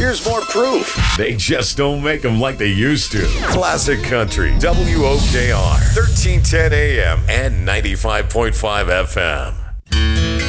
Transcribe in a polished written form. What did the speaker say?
Here's more proof. They just don't make them like they used to. Classic Country, WOKR, 1310 AM and 95.5 FM.